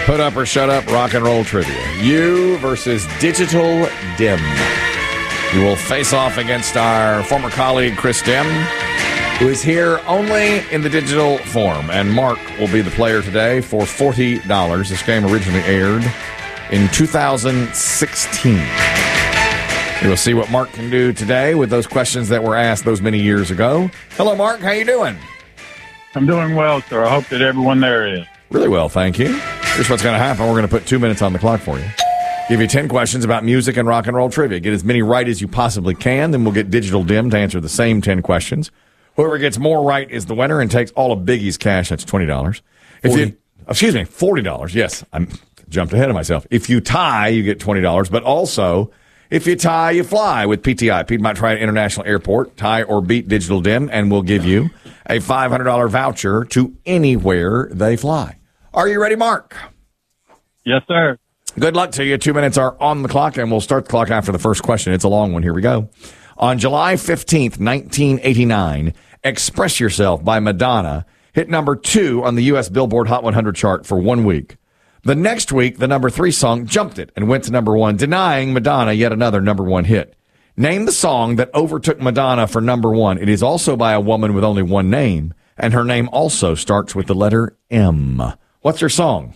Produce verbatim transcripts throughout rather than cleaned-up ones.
Put up or shut up, rock and roll trivia. You versus Digital Dim. You will face off against our former colleague, Chris Dim, who is here only in the digital form. And Mark will be the player today for forty dollars. This game originally aired in two thousand sixteen. We will see what Mark can do today with those questions that were asked those many years ago. Hello, Mark. How you doing? I'm doing well, sir. I hope that everyone there is. Really well, thank you. Here's what's going to happen. We're going to put two minutes on the clock for you. Give you ten questions about music and rock and roll trivia. Get as many right as you possibly can. Then we'll get Digital Dim to answer the same ten questions. Whoever gets more right is the winner and takes all of Biggie's cash. That's twenty dollars. If you, excuse me, forty dollars. Yes, I jumped ahead of myself. If you tie, you get twenty dollars. But also, if you tie, you fly with P T I, Piedmont Triad International Airport. Tie or beat Digital Dim, and we'll give you a five hundred dollars voucher to anywhere they fly. Are you ready, Mark? Yes, sir. Good luck to you. Two minutes are on the clock, and we'll start the clock after the first question. It's a long one. Here we go. On July fifteenth, nineteen eighty-nine, Express Yourself by Madonna hit number two on the U S Billboard Hot one hundred chart for one week. The next week, the number three song jumped it and went to number one, denying Madonna yet another number one hit. Name the song that overtook Madonna for number one. It is also by a woman with only one name, and her name also starts with the letter M. What's her song?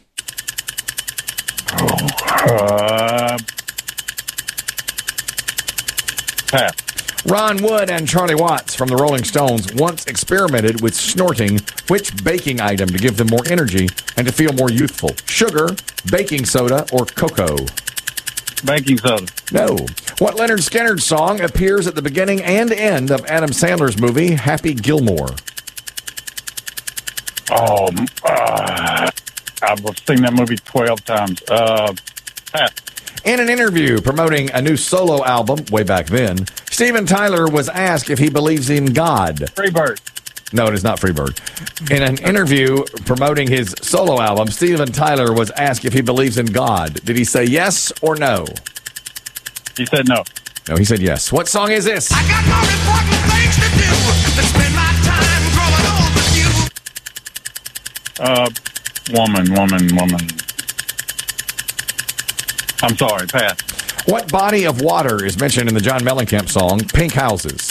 Uh, pass. Ron Wood and Charlie Watts from the Rolling Stones once experimented with snorting which baking item to give them more energy and to feel more youthful? Sugar, baking soda, or cocoa? Baking soda. No. What Leonard Skinner song appears at the beginning and end of Adam Sandler's movie Happy Gilmore? Oh, uh, I've seen that movie twelve times. Uh, pass. In an interview promoting a new solo album way back then, Steven Tyler was asked if he believes in God. Freebird. No, it is not Freebird. In an interview promoting his solo album, Steven Tyler was asked if he believes in God. Did he say yes or no? He said no. No, he said yes. What song is this? I got more important things to do than spend my time growing old with you. Uh, woman, woman, woman. I'm sorry, pass. What body of water is mentioned in the John Mellencamp song Pink Houses?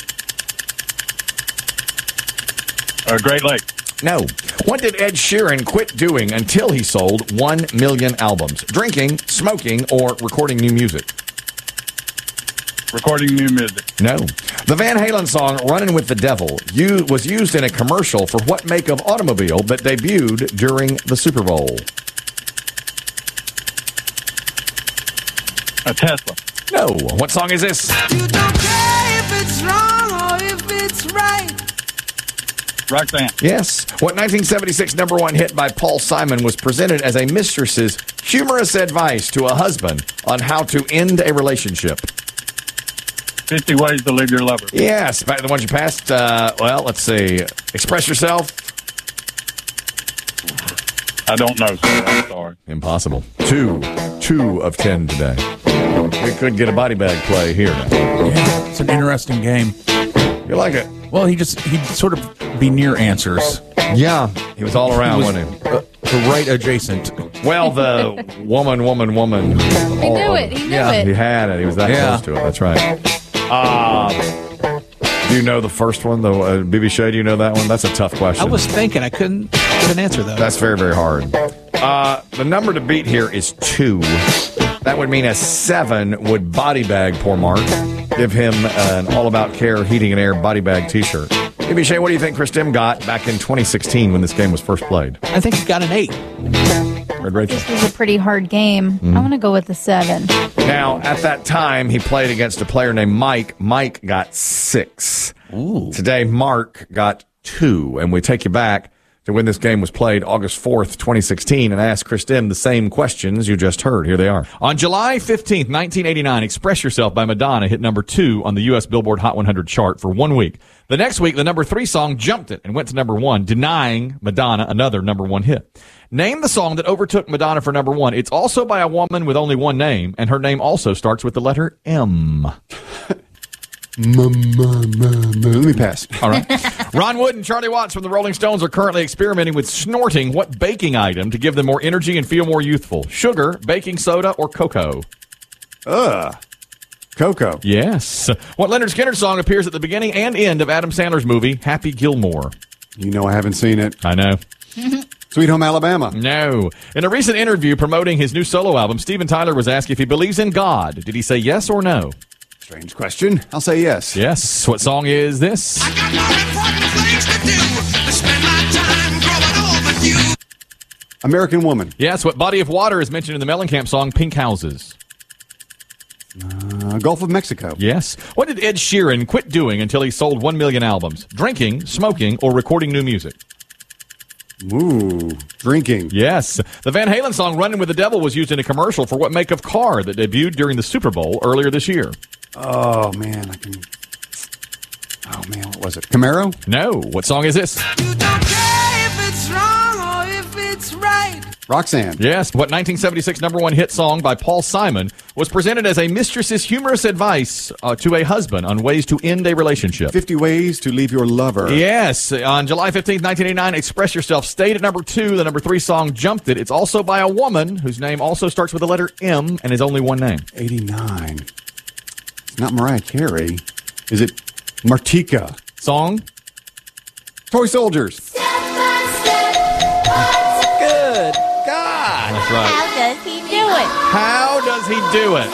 Uh, Great Lake. No. What did Ed Sheeran quit doing until he sold one million albums? Drinking, smoking, or recording new music? Recording new music. No. The Van Halen song Runnin' with the Devil you, was used in a commercial for what make of automobile that debuted during the Super Bowl? A Tesla. No. What song is this? You don't care if it's wrong or if it's right. Roxanne. Yes. What nineteen seventy-six number one hit by Paul Simon was presented as a mistress's humorous advice to a husband on how to end a relationship? fifty Ways to Leave Your Lover. Yes. The ones you passed, uh, well, let's see. Express Yourself. I don't know, sir. I'm sorry. Impossible. Two. Two of ten today. We could get a body bag play here now. Yeah, it's an interesting game. You like it? Well, he just, he'd sort of be near answers. Yeah. He was all around, He was, wasn't he? uh, right adjacent. Well, the woman, woman, woman. He knew it. He knew yeah, it. he had it. He was that Yeah. close to it. That's right. Uh, do you know the first one? The uh, B B Shea, do you know that one? That's a tough question. I was thinking I couldn't get an answer, though. That's very, very hard. Uh, the number to beat here is two. That would mean a seven would body bag poor Mark. Give him an All About Care Heating and Air body bag t-shirt. B B Shea, what do you think Chris Dim got back in twenty sixteen when this game was first played? I think he got an eight. Red Rachel. This was a pretty hard game. Mm-hmm. I want to go with the seven. Now, at that time, he played against a player named Mike. Mike got six. Ooh. Today, Mark got two. And we take you back to when this game was played, August fourth, twenty sixteen, and ask Chris Dim the same questions you just heard. Here they are. On July fifteenth, nineteen eighty-nine, Express Yourself by Madonna hit number two on the U S Billboard Hot one hundred chart for one week. The next week, the number three song jumped it and went to number one, denying Madonna another number one hit. Name the song that overtook Madonna for number one. It's also by a woman with only one name, and her name also starts with the letter M. Let me pass. All right. Ron Wood and Charlie Watts from the Rolling Stones are currently experimenting with snorting what baking item to give them more energy and feel more youthful? Sugar, baking soda, or cocoa? Ugh. Cocoa. Yes. What Leonard Skinner song appears at the beginning and end of Adam Sandler's movie, Happy Gilmore? You know I haven't seen it. I know. Sweet Home Alabama. No. In a recent interview promoting his new solo album, Steven Tyler was asked if he believes in God. Did he say yes or no? Strange question. I'll say yes. Yes. What song is this? I got more important things to do to spend my time growing old with you. American Woman. Yes. What body of water is mentioned in the Mellencamp song, Pink Houses? Uh, Gulf of Mexico. Yes. What did Ed Sheeran quit doing until he sold one million albums? Drinking, smoking, or recording new music? Ooh, drinking. Yes. The Van Halen song Running with the Devil was used in a commercial for what make of car that debuted during the Super Bowl earlier this year? Oh, man. I can. Oh, man. What was it? Camaro? No. What song is this? You don't care if it's wrong or if it's right. Roxanne. Yes. What nineteen seventy-six number one hit song by Paul Simon was presented as a mistress's humorous advice uh, to a husband on ways to end a relationship? fifty Ways to Leave Your Lover. Yes. On July fifteenth, nineteen eighty-nine, Express Yourself stayed at number two. The number three song jumped it. It's also by a woman whose name also starts with the letter M and is only one name. eighty-nine. It's not Mariah Carey. Is it Martika? Song? Toy Soldiers. Good God. That's right. How does he do it? How does he do it?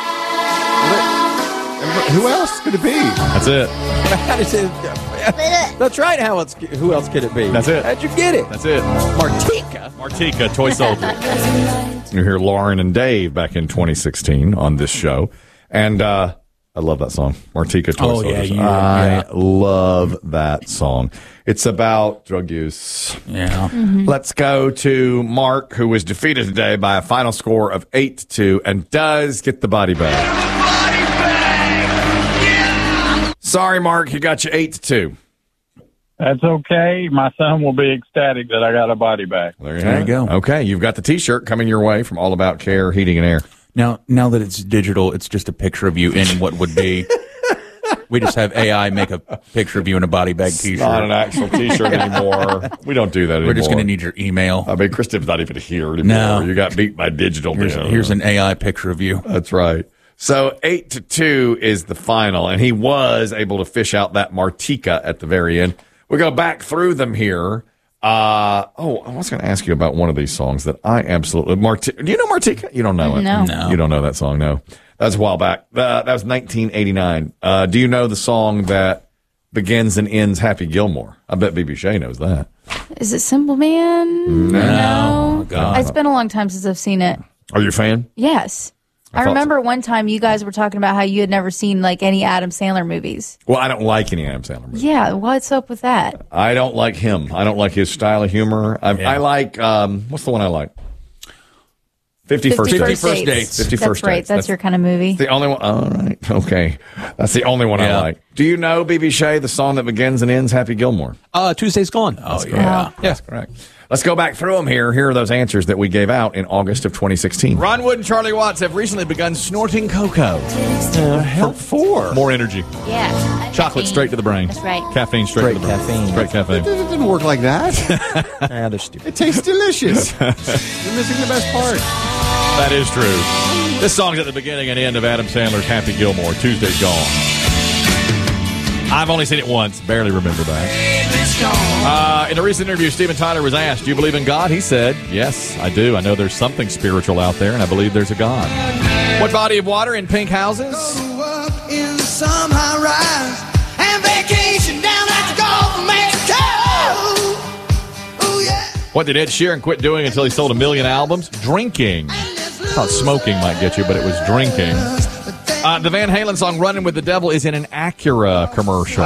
Who else could it be? That's it. How does it? That's right. How else? Who else could it be? That's it. How'd you get it? That's it. Martika. Martika, Toy Soldier. You hear Lauren and Dave back in twenty sixteen on this show. And uh, I love that song, Martika, Toy Oh, yeah, Soldiers. you- I yeah. love that song. It's about drug use. Yeah. Let's go to Mark, who was defeated today by a final score of eight to two and does get the body bag. Sorry, Mark, he got you eight to two. That's okay. My son will be ecstatic that I got a body back. There you, There have you it. go. Okay, you've got the T-shirt coming your way from All About Care, Heating and Air. Now, now that it's digital, it's just a picture of you in what would be. We just have A I make a picture of you in a body bag T-shirt. Not an actual T-shirt anymore. We don't do that anymore. We're just going to need your email. I mean, Kristen's not even here anymore. No. You got beat by digital. Here's, man. here's an A I picture of you. That's right. So eight to two is the final, and he was able to fish out that Martika at the very end. We go back through them here. Uh, oh, I was going to ask you about one of these songs that I absolutely Martika. Do you know Martika? You don't know it. No. No. You don't know that song. No, that was a while back. Uh, that was nineteen eighty-nine. Uh, do you know the song that begins and ends Happy Gilmore? I bet B B Shea knows that. Is it Simple Man? No. No. God. It's been a long time since I've seen it. Are you a fan? Yes. I I, thought remember one time you guys were talking about how you had never seen like any Adam Sandler movies. Well, I don't like any Adam Sandler movies. Yeah, what's up with that? I don't like him. I don't like his style of humor. I, Yeah. I like, um, what's the one I like? fifty-first Fifty Dates. First Dates. Dates. fifty-first That's right. Dates. That's, That's- your kind of movie. The only one. All right. Okay. That's the only one I Yeah. like. Do you know, B B Shea, the song that begins and ends Happy Gilmore? Uh, Tuesday's gone. Oh, yeah. Yes, correct. Let's go back through them here. Here are those answers that we gave out in August of twenty sixteen. Ron Wood and Charlie Watts have recently begun snorting cocoa. What for? More energy. Yeah. Chocolate straight to the brain. That's right. Caffeine straight, Straight to the brain. caffeine. Straight It caffeine. didn't work like that. Yeah, they're stupid. It tastes delicious. You're missing the best part. That is true. This song's at the beginning and end of Adam Sandler's Happy Gilmore. Tuesday's gone. I've only seen it once. Barely remember that. Uh, in a recent interview, Steven Tyler was asked, do you believe in God? He said, yes, I do. I know there's something spiritual out there, and I believe there's a God. What body of water in Pink Houses? Up in some high rise and vacation down at the Gulf of Mexico. Oh, yeah. What did Ed Sheeran quit doing until he sold a million albums? Drinking. I thought smoking might get you, but it was drinking. Uh, the Van Halen song Running with the Devil is in an Acura commercial.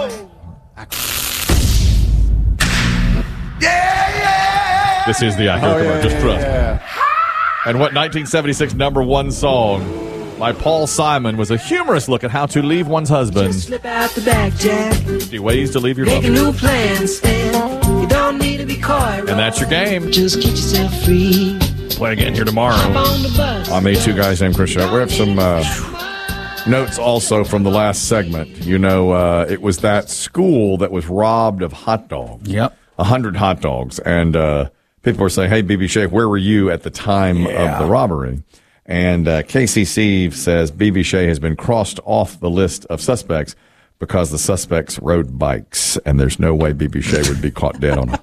This is the Acura commercial. Just trust. And what nineteen seventy-six number one song by Paul Simon was a humorous look at how to leave one's husband. Slip out the back, Jack. fifty ways to leave your Make a lover. new plan, Stan. You don't need to be coy. And that's your game. Just get yourself free. Play again here tomorrow. On the bus. On the Two Guys Named Chris show. We have some uh, Notes also from the last segment. You know, uh, it was that school that was robbed of hot dogs. Yep. A hundred hot dogs. And uh, people were saying, hey, B B. Shea, where were you at the time Yeah. of the robbery? And uh, K C C says B B. Shea has been crossed off the list of suspects because the suspects rode bikes, and there's no way B B. Shea would be caught dead on it.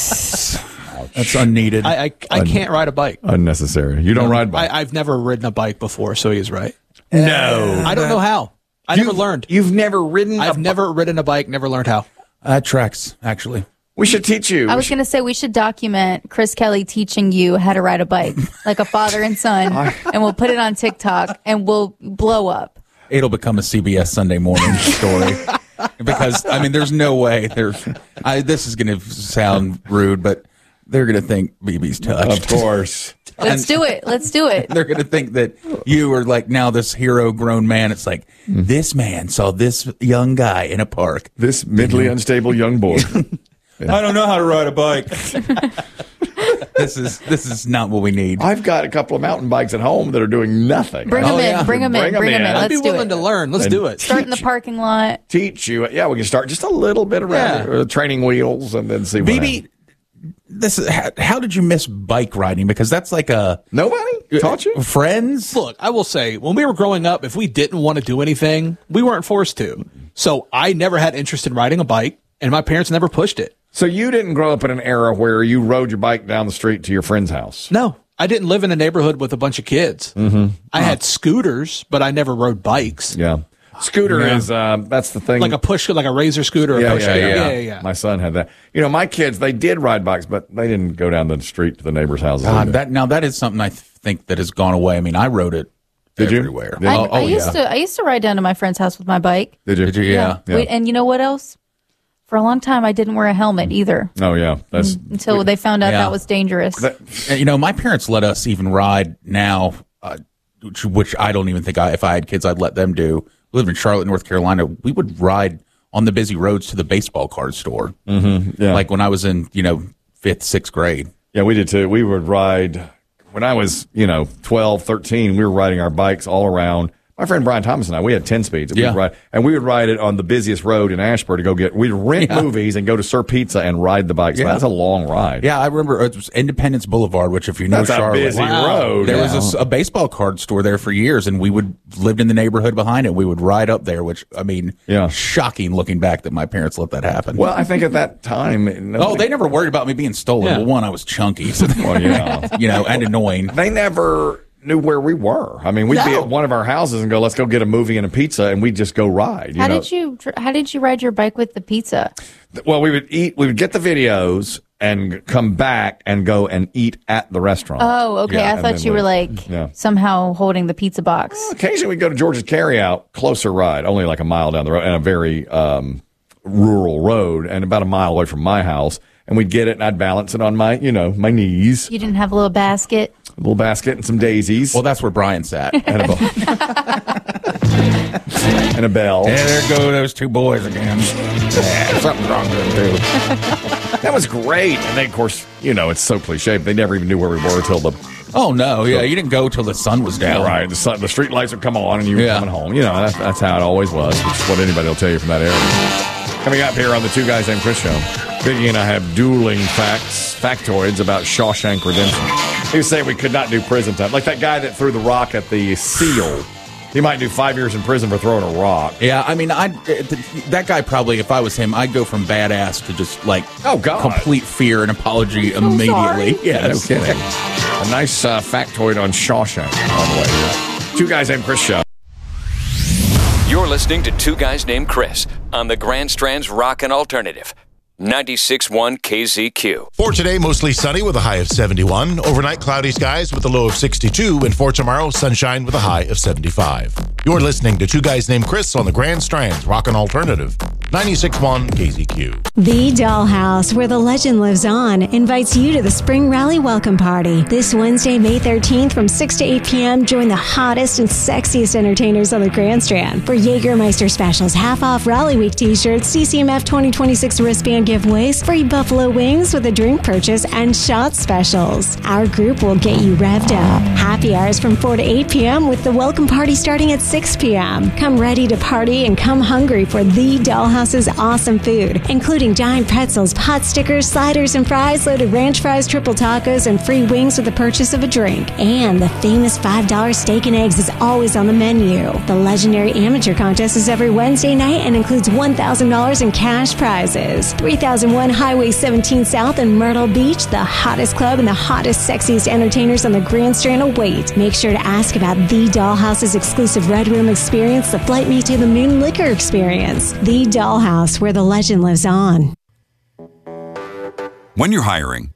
That's unneeded. I I, I can't ride a bike. Unnecessary. You don't ride bikes. I, I've never ridden a bike before, so he's right. No. I don't know how. I never learned. You've never ridden I've a never ridden a bike, never learned how. uh, tracks, actually. We should teach you. I was going to say we should document Chris Kelly teaching you how to ride a bike, like a father and son, and we'll put it on TikTok and we'll blow up. It'll become a C B S Sunday morning story. Because, I mean, there's no way. There's, I, this is going to sound rude, but they're going to think B B's touched. Of course. Let's do it. Let's do it. They're going to think that you are like now this hero grown man. It's like, this man saw this young guy in a park. This mentally unstable young boy. I don't know how to ride a bike. This is this is not what we need. I've got a couple of mountain bikes at home that are doing nothing. Bring I'll them yeah. in. Bring them in. Bring 'em Bring them in. in. I'd I'd Let's be do willing it. to learn. Let's And do it. Start in the parking lot. teach you. Yeah, we can start just a little bit around Yeah. uh, training wheels and then see what B happens. B, this is how, how did you miss bike riding? Because that's like a Nobody taught you? friends. Look, I will say, when we were growing up, if we didn't want to do anything, we weren't forced to. So I never had interest in riding a bike, and my parents never pushed it. So you didn't grow up in an era where you rode your bike down the street to your friend's house? No, I didn't live in a neighborhood with a bunch of kids. Mm-hmm. I had scooters, but I never rode bikes. Yeah. Scooter Yeah. is, um, that's the thing. Like a push, like a razor scooter. Or yeah, a push yeah, scooter. yeah, yeah, yeah, yeah. My son had that. You know, my kids, they did ride bikes, but they didn't go down the street to the neighbor's houses. God, either. that now that is something I th- think that has gone away. I mean, I rode it Did you? everywhere. Did- I, oh, I oh, used yeah. to. I used to ride down to my friend's house with my bike. Did you? Did you? Yeah. Yeah. Wait, and you know what else? For a long time, I didn't wear a helmet either Oh, yeah. That's until they found out Yeah. that was dangerous. that, And, you know, my parents let us even ride now, uh, which, which I don't even think I, if I had kids, I'd let them do. We lived in Charlotte, North Carolina. We would ride on the busy roads to the baseball card store. Mm-hmm. Yeah. Like when I was in, you know, fifth, sixth grade. Yeah, we did too. We would ride when I was, you know, twelve, thirteen, we were riding our bikes all around. My friend Brian Thomas and I, we had ten speeds. And Yeah. we'd ride, and we would ride it on the busiest road in Ashburn to go get, we'd rent Yeah. movies and go to Sir Pizza and ride the bikes. Yeah. That's a long ride. Yeah, I remember it was Independence Boulevard, which if you know That's a Charlotte. busy Wow. road. There Yeah. was a s- a, baseball card store there for years, and we would lived in the neighborhood behind it. We would ride up there, which I mean, Yeah. shocking looking back that my parents let that happen. Well, I think at that time, oh, nobody- they never worried about me being stolen. Yeah. Well, one, I was chunky, so Well, yeah. you know, and annoying. they never knew where we were. I mean, we'd be No. at one of our houses and go, let's go get a movie and a pizza, and we'd just go ride. You how know? did you? dr- How did you ride your bike with the pizza? Well, we would eat, we would get the videos and come back and go and eat at the restaurant. Oh, okay. Yeah, I and thought then you we- were like Yeah. somehow holding the pizza box. Occasionally we'd go to George's Carryout, closer ride, only like a mile down the road, and a very um, rural road, and about a mile away from my house. And we'd get it, and I'd balance it on my, you know, my knees, You didn't have a little basket. a little basket and some daisies, Well, that's where Brian sat. and, a, and a bell. Yeah, there go those two boys again. Yeah, something's wrong with them too. That was great. And then, of course, you know, it's so cliche, but they never even knew where we were till the Oh no, yeah, you didn't go till the sun was down. right. The sun, the street lights would come on, and you were Yeah. coming home. You know, that's, that's how it always was. Which is what anybody will tell you from that area. Coming up here on the Two Guys Named Chris show, Biggie and I have dueling facts, factoids about Shawshank Redemption. He was saying we could not do prison time, like that guy that threw the rock at the seal. He might do five years in prison for throwing a rock. Yeah, I mean, I that guy probably, if I was him, I'd go from badass to just like Oh, God. complete fear and apology so immediately. sorry. Yeah, no Yes. kidding. A nice uh, factoid on Shawshank on the way here. Two Guys Named Chris show. You're listening to Two Guys Named Chris on the Grand Strand's Rockin' Alternative. ninety-six point one K Z Q. For today, mostly sunny with a high of seventy-one. Overnight, cloudy skies with a low of sixty-two. And for tomorrow, sunshine with a high of seventy-five. You're listening to Two Guys Named Chris on the Grand Strand's Rockin' Alternative. ninety-six point one K Z Q. The Dollhouse, where the legend lives on, invites you to the Spring Rally Welcome Party. This Wednesday, May thirteenth from six to eight p.m., join the hottest and sexiest entertainers on the Grand Strand for Jägermeister specials, half-off Rally Week t-shirts, C C M F twenty twenty-six wristband giveaways, free buffalo wings with a drink purchase, and shot specials. Our group will get you revved up. Happy hours from four to eight p.m. with the welcome party starting at six p.m. Come ready to party and come hungry for The Dollhouse's awesome food, including giant pretzels, pot stickers, sliders and fries, loaded ranch fries, triple tacos, and free wings with the purchase of a drink. And the famous five dollar steak and eggs is always on the menu. The legendary amateur contest is every Wednesday night and includes one thousand dollars in cash prizes. three thousand one Highway seventeen South in Myrtle Beach, the hottest club and the hottest, sexiest entertainers on the Grand Strand await. Make sure to ask about The Dollhouse's exclusive Red Room experience, the Flight Me to the Moon liquor experience. The Dollhouse, where the legend lives on. When you're hiring,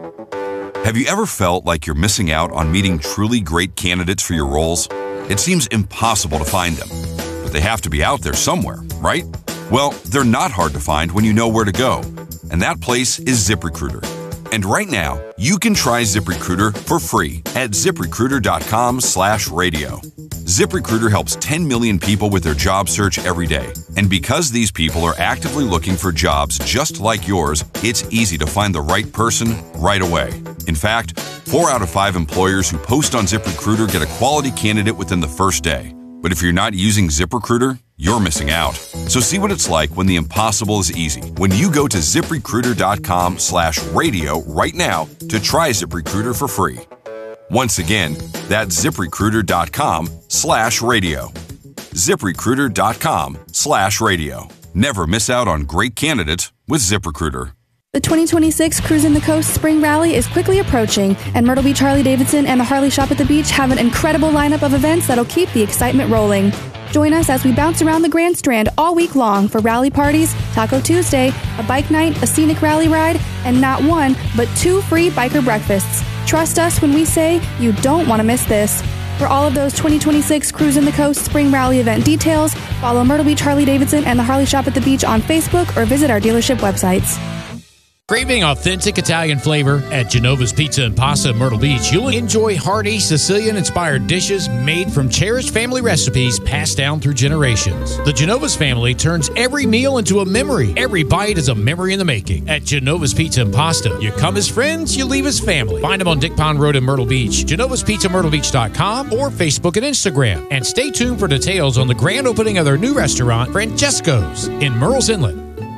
have you ever felt like you're missing out on meeting truly great candidates for your roles? It seems impossible to find them, but they have to be out there somewhere, right? Well, they're not hard to find when you know where to go, and that place is ZipRecruiter. And right now, you can try ZipRecruiter for free at ZipRecruiter.com slash radio. ZipRecruiter helps ten million people with their job search every day. And because these people are actively looking for jobs just like yours, it's easy to find the right person right away. In fact, four out of five employers who post on ZipRecruiter get a quality candidate within the first day. But if you're not using ZipRecruiter, you're missing out. So see what it's like when the impossible is easy. When you go to ZipRecruiter.com slash radio right now to try ZipRecruiter for free. Once again, that's ZipRecruiter.com slash radio. ZipRecruiter.com slash radio. Never miss out on great candidates with ZipRecruiter. The twenty twenty-six Cruisin' the Coast Spring Rally is quickly approaching, and Myrtle Beach Harley-Davidson and the Harley Shop at the Beach have an incredible lineup of events that'll keep the excitement rolling. Join us as we bounce around the Grand Strand all week long for rally parties, Taco Tuesday, a bike night, a scenic rally ride, and not one, but two free biker breakfasts. Trust us when we say you don't want to miss this. For all of those twenty twenty-six Cruisin' the Coast Spring Rally event details, follow Myrtle Beach Harley-Davidson and the Harley Shop at the Beach on Facebook or visit our dealership websites. Craving authentic Italian flavor? At Genova's Pizza and Pasta in Myrtle Beach, you'll enjoy hearty Sicilian-inspired dishes made from cherished family recipes passed down through generations. The Genova's family turns every meal into a memory. Every bite is a memory in the making. At Genova's Pizza and Pasta, you come as friends, you leave as family. Find them on Dick Pond Road in Myrtle Beach, Genova's Pizza Myrtle Beach dot com, or Facebook and Instagram. And stay tuned for details on the grand opening of their new restaurant, Francesco's, in Murrells Inlet.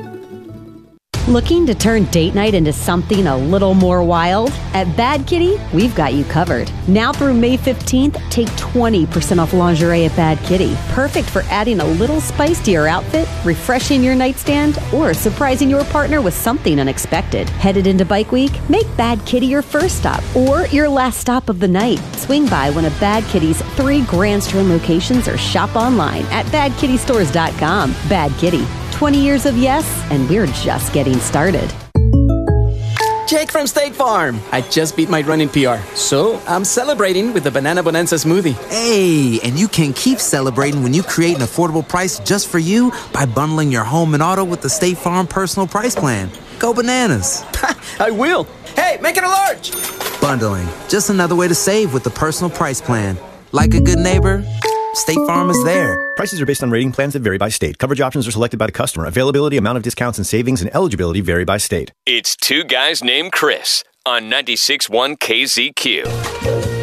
Looking to turn date night into something a little more wild? At Bad Kitty, we've got you covered. Now through May fifteenth, take twenty percent off lingerie at Bad Kitty. Perfect for adding a little spice to your outfit, refreshing your nightstand, or surprising your partner with something unexpected. Headed into Bike Week? Make Bad Kitty your first stop or your last stop of the night. Swing by one of Bad Kitty's three Grand Strand locations or shop online at bad kitty stores dot com. Bad Kitty. twenty years of yes, and we're just getting started. Jake from State Farm. I just beat my running P R, so I'm celebrating with the Banana Bonanza smoothie. Hey, and you can keep celebrating when you create an affordable price just for you by bundling your home and auto with the State Farm Personal Price Plan. Go bananas. I will. Hey, make it a large. Bundling, just another way to save with the Personal Price Plan. Like a good neighbor, State Farm is there. Prices are based on rating plans that vary by state. Coverage options are selected by the customer. Availability, amount of discounts and savings, and eligibility vary by state. It's Two Guys Named Chris on ninety-six point one K Z Q.